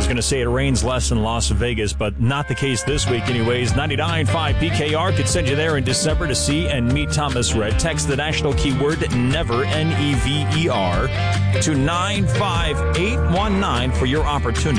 was going to say it rains less in Las Vegas, but not the case this week anyways. 99.5 PKR could send you there in December to see and meet Thomas Rhett. Text the national keyword NEVER, N-E-V-E-R, to 95819 for your opportunity